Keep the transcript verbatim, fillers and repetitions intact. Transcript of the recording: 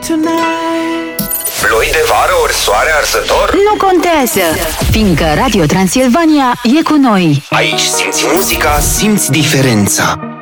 tonight. Ploi de vară ori soare arzător? Nu contează, fiindcă Radio Transilvania e cu noi. Aici simți muzica, simți diferența.